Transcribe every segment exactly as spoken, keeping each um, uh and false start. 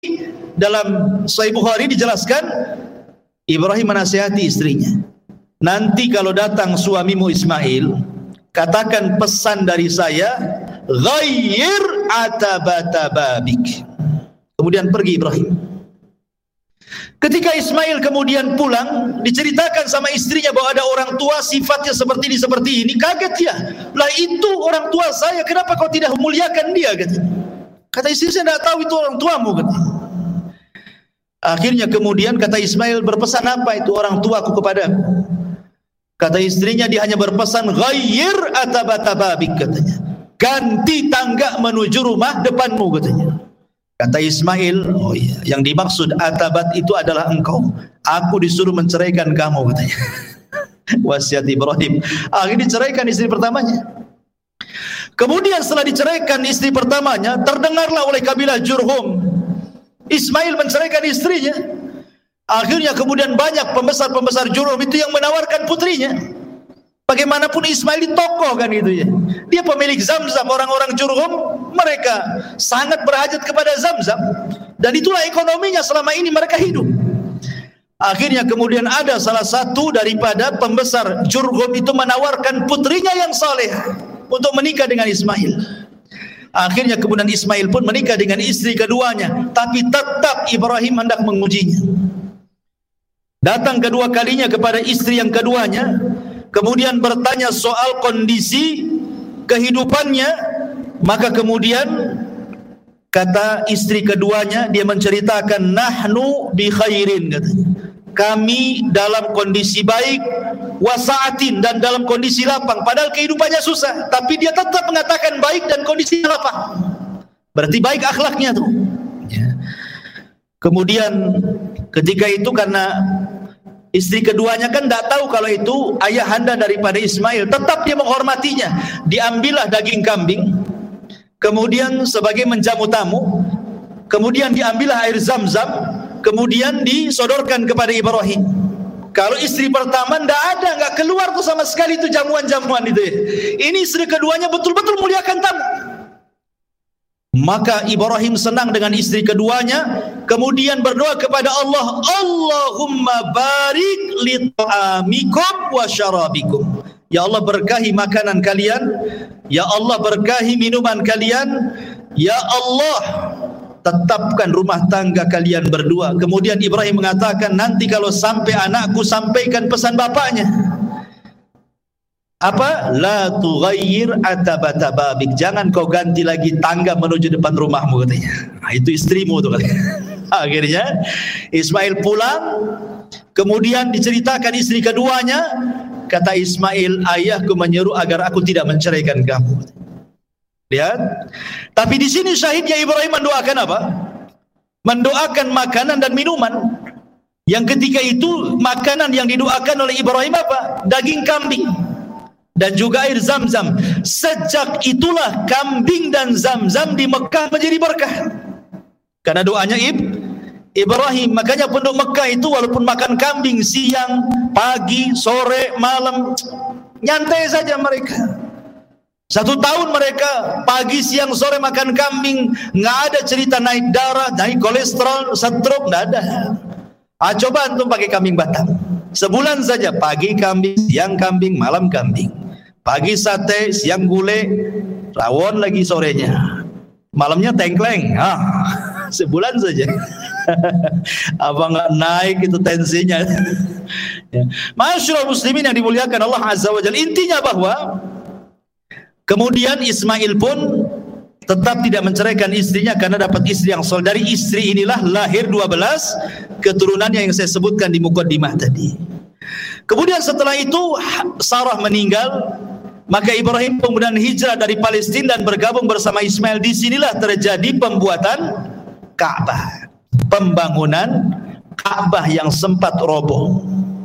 dalam Sahih Bukhari dijelaskan, Ibrahim menasihati istrinya, nanti kalau datang suamimu Ismail, katakan pesan dari saya, ghayyir atabata babik. Kemudian pergi Ibrahim. Ketika Ismail kemudian pulang, diceritakan sama istrinya bahwa ada orang tua sifatnya seperti ini, seperti ini. Kaget dia. Lah itu orang tua saya, kenapa kau tidak memuliakan dia? Kata, kata istri, saya tidak tahu itu orang tuamu. Kata. Akhirnya kemudian kata Ismail, berpesan apa itu orang tuaku kepadamu? Kata istrinya, dia hanya berpesan, ghayyir atabata babik, katanya. Ganti tangga menuju rumah depanmu, katanya. Kata Ismail, oh iya, yang dimaksud atabat itu adalah engkau. Aku disuruh menceraikan kamu, katanya. Wasiat Ibrahim. Akhirnya diceraikan istri pertamanya. Kemudian setelah diceraikan istri pertamanya, terdengarlah oleh kabilah Jurhum, Ismail menceraikan istrinya. Akhirnya kemudian banyak pembesar-pembesar Jurhum itu yang menawarkan putrinya. Bagaimanapun Ismail ini tokoh kan itu ya. Dia pemilik Zamzam, orang-orang Jurhum mereka sangat berhajat kepada Zamzam, dan itulah ekonominya selama ini mereka hidup. Akhirnya kemudian ada salah satu daripada pembesar Jurhum itu menawarkan putrinya yang saleh untuk menikah dengan Ismail. Akhirnya kemudian Ismail pun menikah dengan istri keduanya, tapi tetap Ibrahim hendak mengujinya. Datang kedua kalinya kepada istri yang keduanya, kemudian bertanya soal kondisi kehidupannya. Maka kemudian kata istri keduanya, dia menceritakan, nahnu bi khairin, katanya, kami dalam kondisi baik, wasaatin, dan dalam kondisi lapang. Padahal kehidupannya susah, tapi dia tetap mengatakan baik dan kondisi lapang. Berarti baik akhlaknya tuh ya. Kemudian ketika itu karena istri keduanya kan tidak tahu kalau itu ayahanda daripada Ismail, tetap dia menghormatinya. Diambillah daging kambing, kemudian sebagai menjamu tamu, kemudian diambillah air Zamzam, kemudian disodorkan kepada Ibrahim. Kalau istri pertama tidak ada, nggak keluar tuh sama sekali itu jamuan-jamuan itu ya. Ini istri keduanya betul-betul muliakan tamu. Maka Ibrahim senang dengan istri keduanya, kemudian berdoa kepada Allah, Allahumma barik li ta'amikum wa syarabikum. Ya Allah, berkahi makanan kalian, ya Allah berkahi minuman kalian, ya Allah tetapkan rumah tangga kalian berdua. Kemudian Ibrahim mengatakan, nanti kalau sampai anakku, sampaikan pesan bapaknya. Apa? La tughayyir atabata babik. Jangan kau ganti lagi tangga menuju depan rumahmu, katanya. Nah, itu istrimu tuh, katanya. Akhirnya Ismail pulang, kemudian diceritakan istri keduanya. Kata Ismail, ayahku menyeru agar aku tidak menceraikan kamu. Lihat. Tapi di sini syahidnya Ibrahim mendoakan apa? Mendoakan makanan dan minuman. Yang ketika itu makanan yang didoakan oleh Ibrahim apa? Daging kambing dan juga air Zamzam. Sejak itulah kambing dan Zamzam di Mekah menjadi berkah karena doanya Ib Ibrahim. Makanya penduduk Mekah itu walaupun makan kambing siang, pagi, sore, malam, nyantai saja mereka. Satu tahun mereka pagi, siang, sore makan kambing, nggak ada cerita naik darah, naik kolesterol, stroke, nggak ada. Ah, coba antum pakai kambing Batam, sebulan saja pagi kambing, siang kambing, malam kambing, pagi sate, siang gulai, rawon lagi sorenya, malamnya tengkleng. Ah, sebulan saja. Apa nggak naik itu tensinya? Ya. Masyaallah muslimin yang dimuliakan Allah Azza wa Jalla. Intinya bahwa kemudian Ismail pun tetap tidak menceraikan istrinya karena dapat istri yang soleh. Dari istri inilah lahir dua belas keturunannya yang saya sebutkan di mukaddimah tadi. Kemudian setelah itu Sarah meninggal, maka Ibrahim kemudian hijrah dari Palestina dan bergabung bersama Ismail. Di sinilah terjadi pembuatan Ka'bah, pembangunan Ka'bah yang sempat roboh.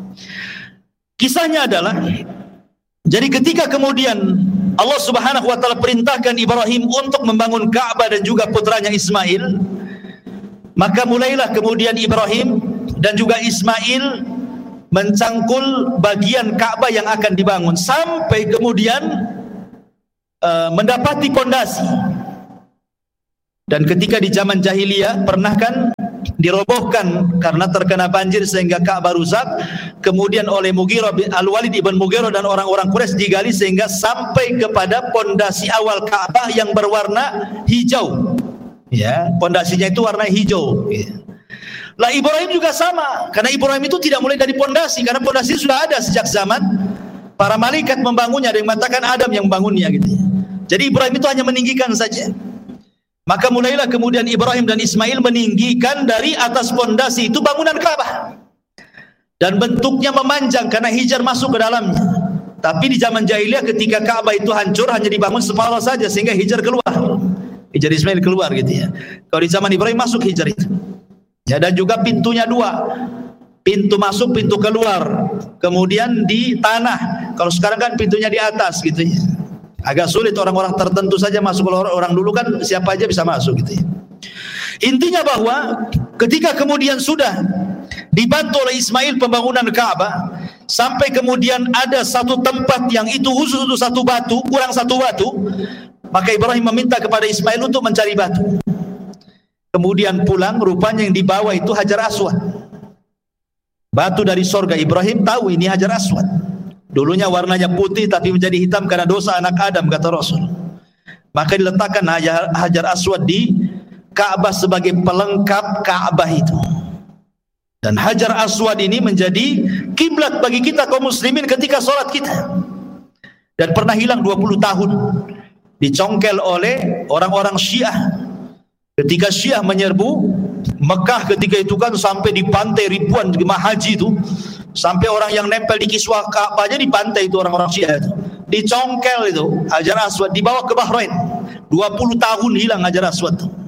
Kisahnya adalah, jadi ketika kemudian Allah Subhanahu wa taala perintahkan Ibrahim untuk membangun Ka'bah dan juga putranya Ismail, maka mulailah kemudian Ibrahim dan juga Ismail mencangkul bagian Ka'bah yang akan dibangun sampai kemudian uh, mendapati pondasi. Dan ketika di zaman jahiliyah pernah kan dirobohkan karena terkena banjir sehingga Ka'bah rusak, kemudian oleh Mughirah bin Al-Walid ibn Mughirah dan orang-orang Quraisy digali sehingga sampai kepada pondasi awal Ka'bah yang berwarna hijau. Ya, pondasinya itu warna hijau. Ya. Lah Ibrahim juga sama, karena Ibrahim itu tidak mulai dari pondasi, karena pondasi sudah ada sejak zaman para malaikat membangunnya. Ada yang mengatakan Adam yang membangunnya gitu. Jadi Ibrahim itu hanya meninggikan saja. Maka mulailah kemudian Ibrahim dan Ismail meninggikan dari atas pondasi itu bangunan Ka'bah. Dan bentuknya memanjang karena Hijar masuk ke dalamnya. Tapi di zaman jahiliyah ketika Ka'bah itu hancur hanya dibangun separuh saja sehingga Hijar keluar. Hijar Ismail keluar gitu ya. Kalau di zaman Ibrahim masuk Hijar itu. Ya, dan juga pintunya dua. Pintu masuk, pintu keluar. Kemudian di tanah. Kalau sekarang kan pintunya di atas gitu ya. Agak sulit, orang-orang tertentu saja masuk. Kalau orang dulu kan siapa aja bisa masuk gitu ya. Intinya bahwa ketika kemudian sudah dibantu oleh Ismail pembangunan Ka'bah, sampai kemudian ada satu tempat yang itu khusus untuk satu batu, kurang satu batu, maka Ibrahim meminta kepada Ismail untuk mencari batu. Kemudian pulang, rupanya yang dibawa itu Hajar Aswad, batu dari sorga. Ibrahim tahu ini Hajar Aswad. Dulunya warnanya putih tapi menjadi hitam karena dosa anak Adam, kata Rasul. Maka diletakkan Hajar, Hajar Aswad di Ka'bah sebagai pelengkap Ka'bah itu. Dan Hajar Aswad ini menjadi kiblat bagi kita kaum muslimin ketika sholat kita. Dan pernah hilang dua puluh tahun, dicongkel oleh orang-orang Syiah. Ketika Syiah menyerbu Mekah ketika itu kan sampai di pantai ribuan jemaah haji itu, sampai orang yang nempel di kiswah Ka'bahnya di pantai itu orang-orang Syiah itu, dicongkel itu Hajar Aswad, dibawa ke Bahrain. dua puluh tahun hilang Hajar Aswad itu.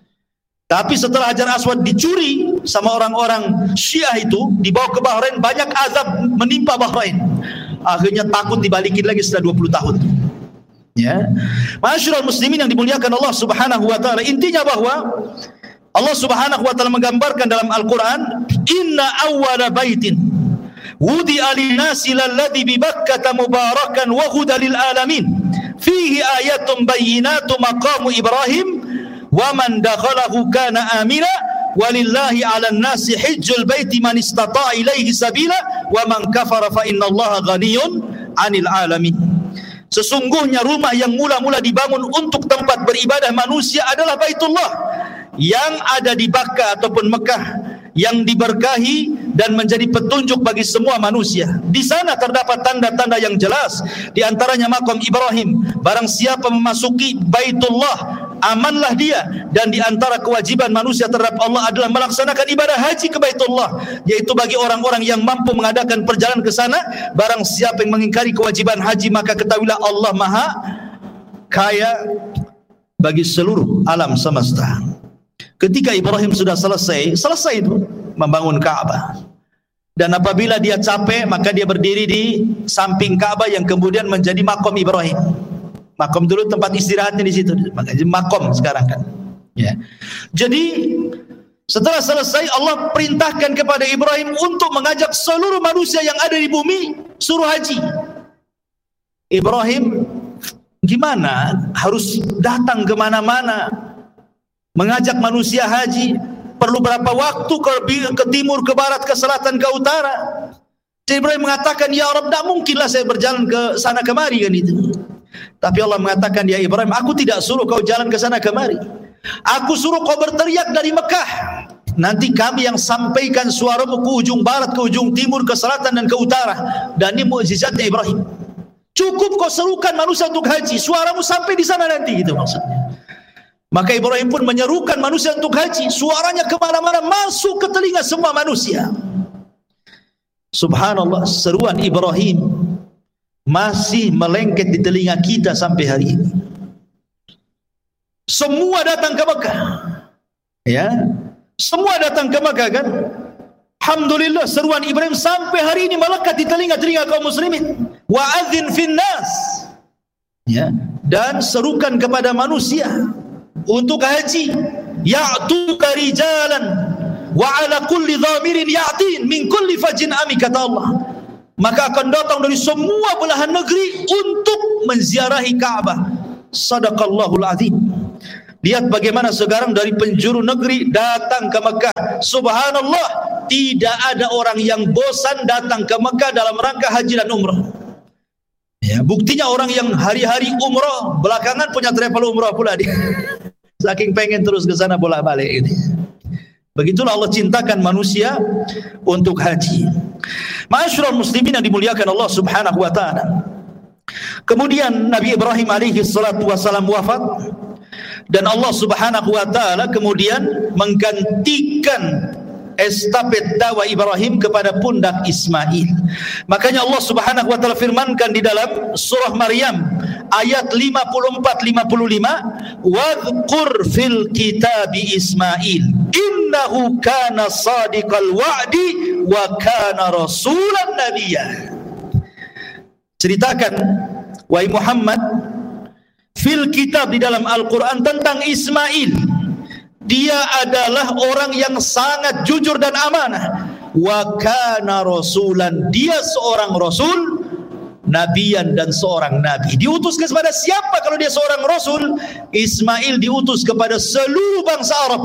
Tapi setelah Hajar Aswad dicuri sama orang-orang Syiah itu, dibawa ke Bahrain, banyak azab menimpa Bahrain. Akhirnya takut dibalikin lagi setelah dua puluh tahun. Ya, Ma'asyiral muslimin yang dimuliakan Allah Subhanahu wa taala, intinya bahwa Allah Subhanahu wa taala menggambarkan dalam Al-Qur'an, inna awwala baitin wudi'a lin-nasi lalladzi bi Bakkah mubarakan wa hudan lil alamin fihi ayatun bayyinatun maqamu Ibrahim wa man dakhalahu kana amina walillahi 'alan nasi hajjul baiti man istata'a ilaihi sabila wa man kafara fa innallaha ghaniyyun 'anil alamin. Sesungguhnya rumah yang mula-mula dibangun untuk tempat beribadah manusia adalah Baitullah yang ada di Bakkah ataupun Mekah, yang diberkahi dan menjadi petunjuk bagi semua manusia. Di sana terdapat tanda-tanda yang jelas, di antaranya maqam Ibrahim. Barang siapa memasuki Baitullah, amanlah dia. Dan di antara kewajiban manusia terhadap Allah adalah melaksanakan ibadah haji ke Baitullah, yaitu bagi orang-orang yang mampu mengadakan perjalanan ke sana. Barang siapa yang mengingkari kewajiban haji, maka ketahuilah Allah Maha Kaya bagi seluruh alam semesta. Ketika Ibrahim sudah selesai, selesai itu membangun Ka'bah. Dan apabila dia capek, maka dia berdiri di samping Ka'bah yang kemudian menjadi makom Ibrahim. Makom dulu tempat istirahatnya di situ, makanya makom sekarang kan. Ya. Jadi setelah selesai, Allah perintahkan kepada Ibrahim untuk mengajak seluruh manusia yang ada di bumi suruh haji. Ibrahim gimana? Harus datang ke mana-mana, mengajak manusia haji. Perlu berapa waktu ke, ke timur, ke barat, ke selatan, ke utara. Jadi Ibrahim mengatakan, ya Rabb, tak mungkinlah saya berjalan ke sana kemari kan itu. Tapi Allah mengatakan, ya Ibrahim, aku tidak suruh kau jalan ke sana kemari. Aku suruh kau berteriak dari Mekah. Nanti kami yang sampaikan suaramu ke ujung barat, ke ujung timur, ke selatan dan ke utara. Dan ini mukjizatnya Ibrahim. Cukup kau serukan manusia untuk haji, suaramu sampai di sana nanti, gitu maksudnya. Maka Ibrahim pun menyerukan manusia untuk haji. Suaranya kemana-mana, masuk ke telinga semua manusia. Subhanallah, seruan Ibrahim masih melengket di telinga kita sampai hari ini. Semua datang ke Mekah, ya, semua datang ke Mekah kan. Alhamdulillah, seruan Ibrahim sampai hari ini melekat di telinga-telinga kaum muslimin. Wa adzin finnas, ya, dan serukan kepada manusia untuk haji, ya'tuka rijalan wa ala kulli dhamirin ya'tin min kulli fajin ami, kata Allah. Maka akan datang dari semua belahan negeri untuk menziarahi Ka'bah. Sadaqallahul azim. Lihat bagaimana sekarang dari penjuru negeri datang ke Mekah. Subhanallah, tidak ada orang yang bosan datang ke Mekah dalam rangka haji dan umrah. Ya, buktinya orang yang hari-hari umrah belakangan punya travel umrah pula dia. Saking pengen terus ke sana bolak-balik gitu. Begitulah Allah cintakan manusia untuk haji. Ma'asyiral muslimin yang dimuliakan Allah Subhanahu wa taala. Kemudian Nabi Ibrahim alaihi salatu wasalam wafat, dan Allah Subhanahu wa taala kemudian menggantikan estafet dakwah Ibrahim kepada pundak Ismail. Makanya Allah Subhanahu wa taala firmankan di dalam surah Maryam ayat lima puluh empat lima puluh lima, "Wadhkur fil kitabi Ismail innahu kana shadiqal wa'di wa kana rasulan nabiyya." Ceritakan wahai Muhammad fil kitab, di dalam Al-Quran, tentang Ismail. Dia adalah orang yang sangat jujur dan amanah. Wa kana rasulan, dia seorang rasul, nabiyan, dan seorang nabi. Diutus kepada siapa kalau dia seorang rasul? Ismail diutus kepada seluruh bangsa Arab.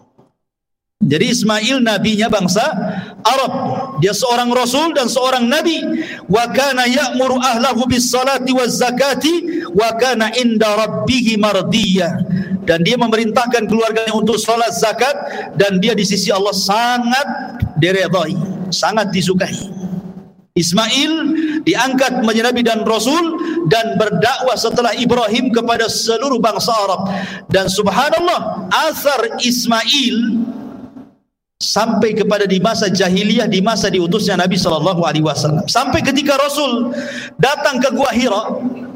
Jadi Ismail nabinya bangsa Arab. Dia seorang rasul dan seorang nabi. Wa kana ya'muru ahlahu bis salati waz zakati wa kana inda rabbih mardiyya. Dan dia memerintahkan keluarganya untuk salat, zakat, dan dia di sisi Allah sangat diridhai, sangat disukai. Ismail diangkat menjadi nabi dan rasul dan berdakwah setelah Ibrahim kepada seluruh bangsa Arab. Dan subhanallah, asar Ismail sampai kepada di masa jahiliyah, di masa diutusnya Nabi sallallahu alaihi wasallam. Sampai ketika Rasul datang ke Gua Hira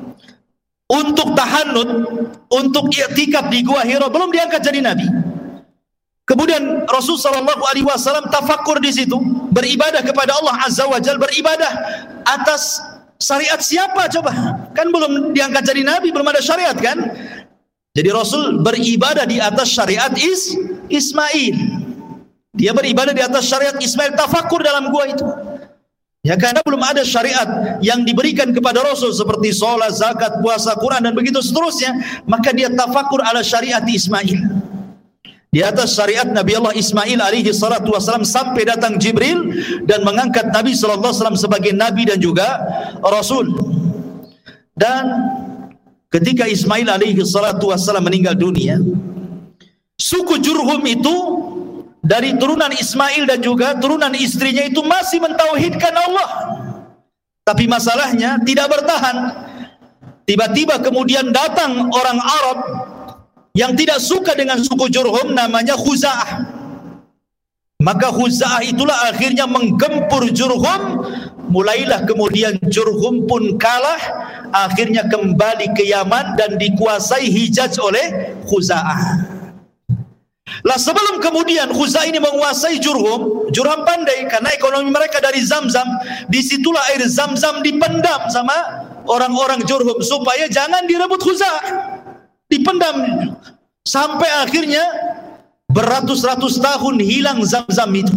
untuk tahannut, untuk i'tikaf di Gua Hira, belum diangkat jadi nabi. Kemudian Rasul sallallahu alaihi wasallam tafakkur di situ, beribadah kepada Allah Azza wa Jalla, beribadah atas syariat siapa coba? Kan belum diangkat jadi nabi, belum ada syariat kan? Jadi Rasul beribadah di atas syariat Is Ismail. Dia beribadah di atas syariat Ismail, tafakur dalam gua itu. Ya, karena belum ada syariat yang diberikan kepada Rasul seperti sholat, zakat, puasa, Quran, dan begitu seterusnya. Maka dia tafakur ala syariat Ismail. Di atas syariat Nabi Allah Ismail alaihi salatu wassalam, sampai datang Jibril dan mengangkat Nabi sallallahu alaihi wasallam sebagai Nabi dan juga Rasul. Dan ketika Ismail alaihi salatu wassalam meninggal dunia, suku Jurhum itu dari turunan Ismail dan juga turunan istrinya itu masih mentauhidkan Allah. Tapi masalahnya tidak bertahan. Tiba-tiba kemudian datang orang Arab yang tidak suka dengan suku Jurhum, namanya Khuza'ah. Maka Khuza'ah itulah akhirnya menggempur Jurhum. Mulailah kemudian Jurhum pun kalah, akhirnya kembali ke Yaman dan dikuasai Hijaz oleh Khuza'ah. Lah sebelum kemudian Khuza'ah ini menguasai Jurhum, Jurhum pandai karena ekonomi mereka dari Zamzam. Disitulah air Zamzam dipendam sama orang-orang Jurhum supaya jangan direbut Khuza'ah, dipendam sampai akhirnya beratus-ratus tahun hilang Zamzam itu.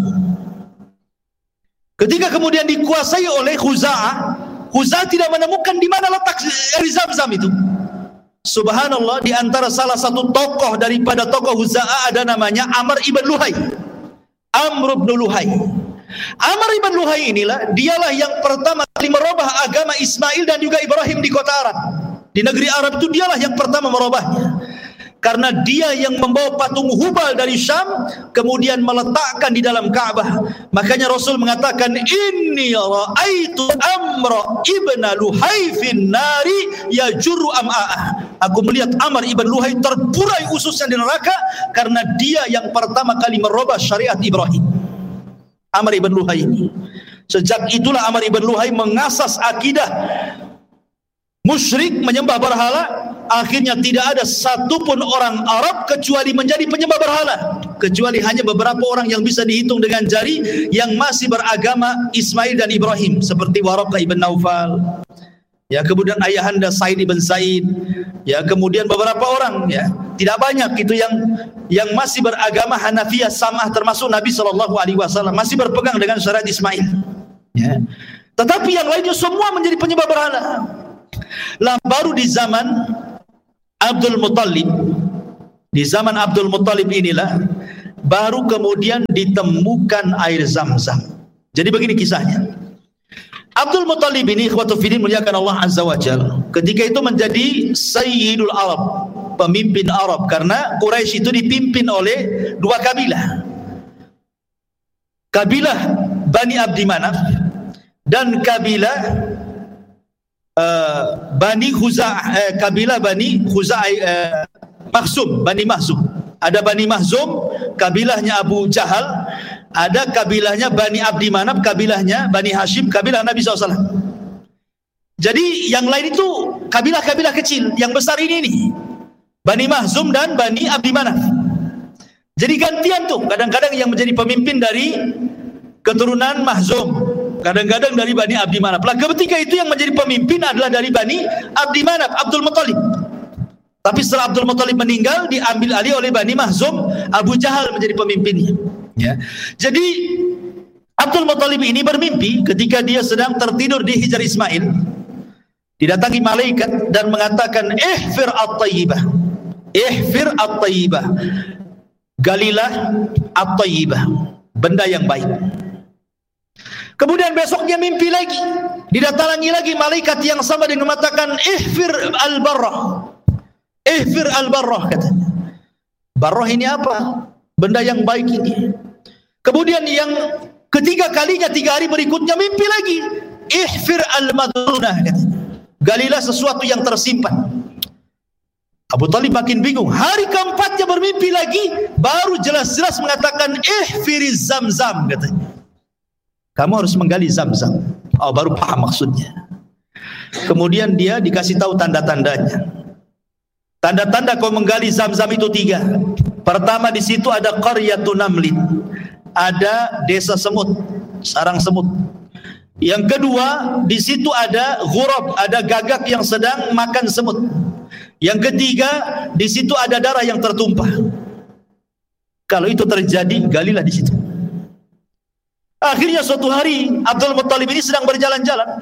Ketika kemudian dikuasai oleh Khuza'ah, Khuza'ah tidak menemukan di mana letak air Zamzam itu. Subhanallah, di antara salah satu tokoh daripada tokoh Khuza'ah ada namanya Amr ibn Luhai. Amr ibn Luhai. Amr ibn Luhai inilah, dialah yang pertama kali merubah agama Ismail dan juga Ibrahim di kota Arab. Di negeri Arab itu dialah yang pertama merubahnya. Karena dia yang membawa patung Hubal dari Syam kemudian meletakkan di dalam Ka'bah. Makanya Rasul mengatakan, inni ra'aitu Amr ibn Luhai fin nari yajurru am'a'ah. Aku melihat Amr ibn Luhai terburai ususnya di neraka karena dia yang pertama kali merubah syariat Ibrahim. Amr ibn Luhai ini. Sejak itulah Amr ibn Luhai mengasas akidah musyrik, menyembah berhala. Akhirnya tidak ada satupun orang Arab kecuali menjadi penyembah berhala, kecuali hanya beberapa orang yang bisa dihitung dengan jari yang masih beragama Ismail dan Ibrahim, seperti Waraqah ibn Naufal, ya, kemudian ayahanda Said ibn Zaid, ya, kemudian beberapa orang, ya, tidak banyak itu yang yang masih beragama Hanafiyah Sam'ah, termasuk Nabi sallallahu alaihi wasallam masih berpegang dengan syariat Ismail, ya. Tetapi yang lainnya semua menjadi penyembah berhala. Lah baru di zaman Abdul Muttalib, Di zaman Abdul Muttalib inilah baru kemudian ditemukan air Zam-Zam. Jadi begini kisahnya. Abdul Muttalib ini ikhwatu fillah muliakan Allah Azza wa Jalla, ketika itu menjadi Sayyidul Arab, pemimpin Arab, karena Quraisy itu dipimpin oleh dua kabilah. Kabilah Bani Abdi Manaf dan kabilah uh, Bani Khuza'ah, uh, kabilah Bani Khuza'ah, uh, Makhzum, Bani Makhzum. Ada Bani Makhzum, kabilahnya Abu Jahal. Ada kabilahnya Bani Abdi Manaf, kabilahnya Bani Hashim, kabilah Nabi shallallahu alaihi wasallam. Jadi yang lain itu kabilah-kabilah kecil, yang besar ini nih Bani Makhzum dan Bani Abdi Manaf. Jadi gantian tuh, kadang-kadang yang menjadi pemimpin dari keturunan Makhzum, kadang-kadang dari Bani Abdi Manaf. Lah ketika itu yang menjadi pemimpin adalah dari Bani Abdi Manaf, Abdul Muttalib. Tapi setelah Abdul Muttalib meninggal, diambil alih oleh Bani Makhzum, Abu Jahal menjadi pemimpinnya. Ya. Jadi Abdul Muttalib ini bermimpi ketika dia sedang tertidur di Hijr Ismail. Didatangi malaikat dan mengatakan, ihfir at-tayyibah, ihfir at-tayyibah, galilah at-tayyibah, benda yang baik. Kemudian besoknya mimpi lagi, didatangi lagi malaikat yang sama dan mengatakan, ihfir al-barrah, ihfir al-barrah, katanya. Barrah ini apa? Benda yang baik ini. Kemudian yang ketiga kalinya, tiga hari berikutnya mimpi lagi, ihfir al-madrunah, katanya. Galilah sesuatu yang tersimpan. Abu Talib makin bingung. Hari keempatnya bermimpi lagi, baru jelas-jelas mengatakan ihfiriz Zam-Zam, katanya. Kamu harus menggali Zam-Zam. Oh, baru paham maksudnya. Kemudian dia dikasih tahu tanda-tandanya. Tanda-tanda kau menggali Zam-Zam itu tiga. Pertama, di situ ada qaryatun namlin, ada desa semut, sarang semut. Yang kedua, di situ ada ghurab, ada gagak yang sedang makan semut. Yang ketiga, di situ ada darah yang tertumpah. Kalau itu terjadi, galilah di situ. Akhirnya suatu hari Abdul Muttalib ini sedang berjalan-jalan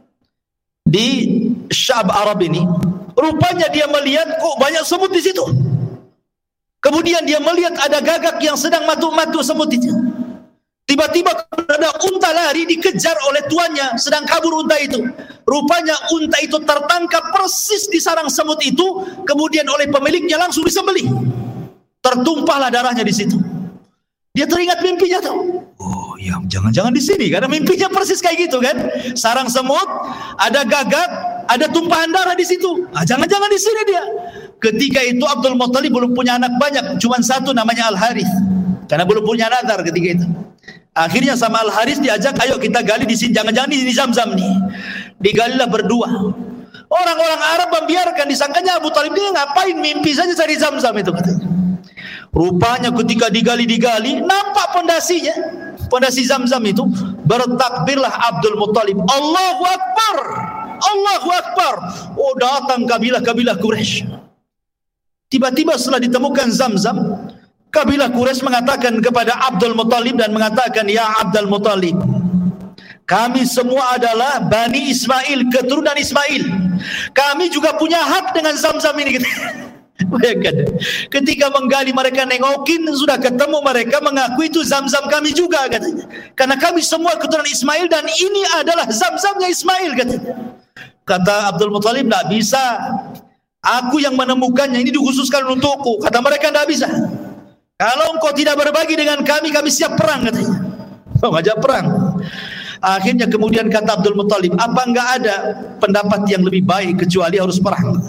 di Sya'b Arab ini. Rupanya dia melihat kok banyak semut di situ. Kemudian dia melihat ada gagak yang sedang matu-matu semut itu. Tiba-tiba ada unta lari dikejar oleh tuannya, sedang kabur unta itu. Rupanya unta itu tertangkap persis di sarang semut itu, kemudian oleh pemiliknya langsung disembelih. Tertumpahlah darahnya di situ. Dia teringat mimpinya tuh. Oh ya, jangan-jangan di sini, karena mimpinya persis kayak gitu kan. Sarang semut, ada gagak, ada tumpahan darah di situ. Ah, jangan-jangan di sini dia. Ketika itu Abdul Muttalib belum punya anak banyak, cuma satu namanya Al-Harith. Karena belum punya nazar ketika itu. Akhirnya sama Al-Harith diajak, ayo kita gali di sini, jangan-jangan di Zam-Zam nih. Digalilah berdua. Orang-orang Arab membiarkan, disangkanya Abu Talib dia ngapain, mimpi saja cari Zam-Zam itu, katanya. Rupanya ketika digali-digali, nampak pondasinya, pondasi Zam-Zam itu. Bertakbirlah Abdul Muttalib, Allahu Akbar, Allahu Akbar. Oh, datang kabilah-kabilah Quraisy. Tiba-tiba setelah ditemukan Zam-Zam, kabilah Quraisy mengatakan kepada Abdul Muttalib dan mengatakan, ya Abdul Muttalib, kami semua adalah Bani Ismail, keturunan Ismail. Kami juga punya hak dengan Zam-Zam ini. Bayangkan, ketika menggali mereka nengokin, sudah ketemu mereka mengaku itu Zam-Zam kami juga, katanya. Karena kami semua keturunan Ismail dan ini adalah Zam-Zamnya Ismail, katanya. Kata Abdul Muttalib, tidak bisa. Aku yang menemukannya, ini dikhususkan untukku. Kata mereka, tidak bisa. Kalau engkau tidak berbagi dengan kami, kami siap perang, katanya. Oh, ngajak perang. Akhirnya kemudian kata Abdul Muttalib, apa enggak ada pendapat yang lebih baik kecuali harus perang?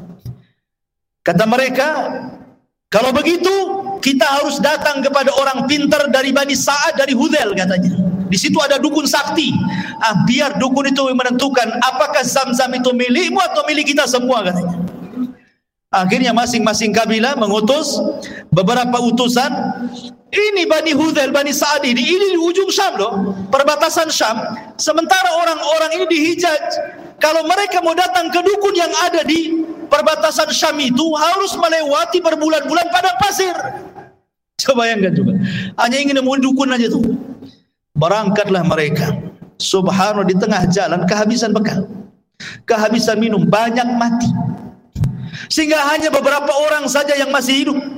Kata mereka, kalau begitu kita harus datang kepada orang pintar dari Bani Sa'ad, dari Hudzail, katanya. Di situ ada dukun sakti. Ah, biar dukun itu menentukan apakah Zam-Zam itu milikmu atau milik kita semua, katanya. Akhirnya masing-masing kabilah mengutus beberapa utusan. Ini Bani Hudzail, Bani Sa'ad ini, ini di ujung Syam loh, perbatasan Syam. Sementara orang-orang ini di Hijaz. Kalau mereka mau datang ke dukun yang ada di perbatasan Syam itu, harus melewati berbulan-bulan padang pasir. Coba bayangkan juga, hanya ingin nemuin dukun aja tuh. Berangkatlah mereka. Subhanallah, di tengah jalan kehabisan bekal, kehabisan minum, banyak mati. Sehingga hanya beberapa orang saja yang masih hidup.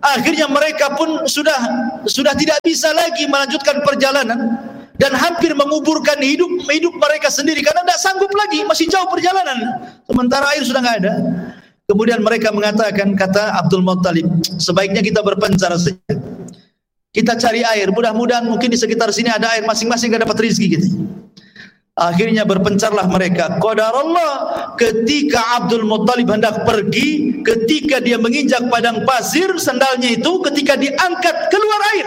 Akhirnya mereka pun sudah sudah tidak bisa lagi melanjutkan perjalanan dan hampir menguburkan hidup hidup mereka sendiri karena tidak sanggup lagi, masih jauh perjalanan. Sementara air sudah tidak ada. Kemudian mereka mengatakan, kata Abdul Muttalib, sebaiknya kita berpencar saja. Kita cari air, mudah-mudahan mungkin di sekitar sini ada air, masing-masing tidak dapat rezeki gitu. Akhirnya berpencarlah mereka. Qadarullah, ketika Abdul Muttalib hendak pergi, ketika dia menginjak padang pasir, sandalnya itu ketika diangkat keluar air.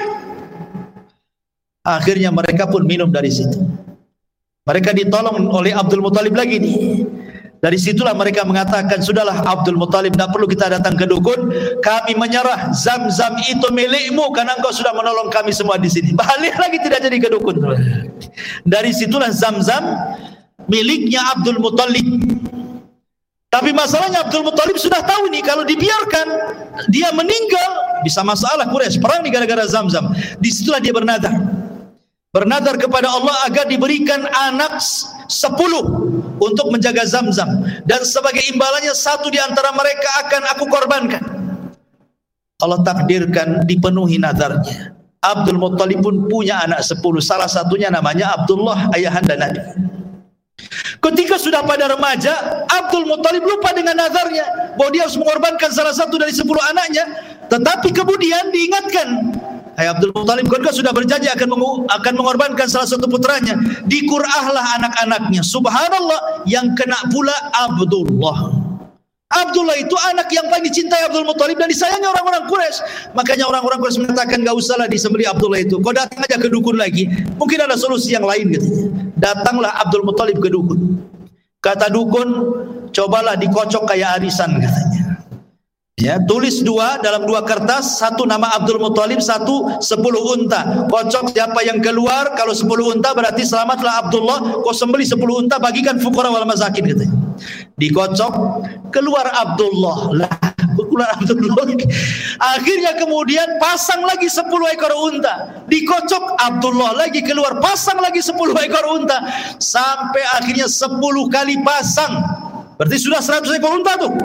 Akhirnya mereka pun minum dari situ. Mereka ditolong oleh Abdul Muttalib lagi nih. Dari situlah mereka mengatakan, sudahlah Abdul Muttalib, tidak perlu kita datang ke dukun, kami menyerah, Zam-Zam itu milikmu karena engkau sudah menolong kami semua di sini. Balik lagi, tidak jadi ke dukun. Dari situlah Zam-Zam miliknya Abdul Muttalib. Tapi masalahnya Abdul Muttalib sudah tahu nih, kalau dibiarkan dia meninggal bisa masalah Quraisy, perang nih gara-gara Zam-Zam. Di situlah dia bernadar. Bernadar kepada Allah agar diberikan anak sepuluh untuk menjaga Zam-Zam, dan sebagai imbalannya satu di antara mereka akan aku korbankan. Allah takdirkan dipenuhi nadarnya. Abdul Muttalib pun punya anak sepuluh, salah satunya namanya Abdullah, ayahanda Nabi. Ketika sudah pada remaja, Abdul Muttalib lupa dengan nadarnya bahwa dia harus mengorbankan salah satu dari sepuluh anaknya. Tetapi kemudian diingatkan, hai Abdul Muttalib, kau sudah berjanji akan akan mengorbankan salah satu putranya. Dikurahlah anak-anaknya. Subhanallah, yang kena pula Abdullah. Abdullah itu anak yang paling dicintai Abdul Muttalib dan disayangi orang-orang Quraisy. Makanya orang-orang Quraisy mengatakan, enggak usahlah disembelih Abdullah itu. Kau datang aja ke dukun lagi. Mungkin ada solusi yang lain katanya. Datanglah Abdul Muttalib ke dukun. Kata dukun, cobalah dikocok kayak arisan katanya. Ya, tulis dua dalam dua kertas, satu nama Abdul Muttalib, satu sepuluh unta. Kocok siapa yang keluar, kalau sepuluh unta berarti selamatlah Abdullah. Kau sembeli sepuluh unta, bagikan fuqara wal masakin katanya. Dikocok, keluar Abdullah. Lah, keluar Abdullah. Akhirnya kemudian pasang lagi sepuluh ekor unta. Dikocok Abdullah lagi keluar, pasang lagi sepuluh ekor unta. Sampai akhirnya sepuluh kali pasang. Berarti sudah seratus ekor unta tuh.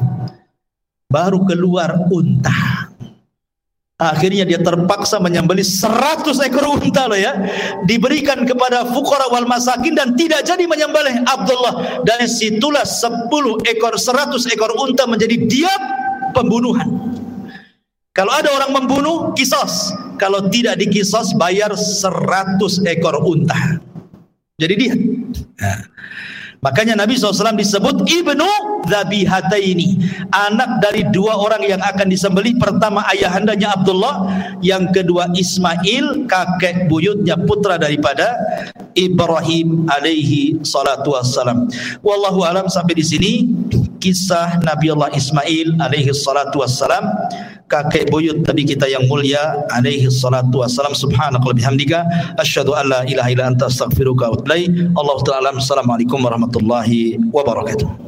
Baru keluar unta. Akhirnya dia terpaksa menyembelih seratus ekor unta loh ya. Diberikan kepada fuqara wal masakin dan tidak jadi menyembelih Abdullah. Dan situlah sepuluh ekor, seratus ekor unta menjadi diat pembunuhan. Kalau ada orang membunuh, kisos. Kalau tidak dikisos, bayar seratus ekor unta. Jadi diat. Nah, makanya Nabi shallallahu alaihi wasallam disebut Ibnu Dzabihataini, anak dari dua orang yang akan disembelih. Pertama ayahandanya Abdullah, yang kedua Ismail, kakek buyutnya, putra daripada Ibrahim alaihi salatu wassalam. Wallahu alam. Sampai di sini kisah Nabi Allah Ismail alaihi salatu wassalam, kakek buyut Nabi kita yang mulia alaihi salatu wassalam. Subhanakallahumma bihamdika asyhadu an la ilaha illa anta astaghfiruka wa atubu ilaik. Allahu ta'ala. Assalamualaikum warahmatullahi wabarakatuh.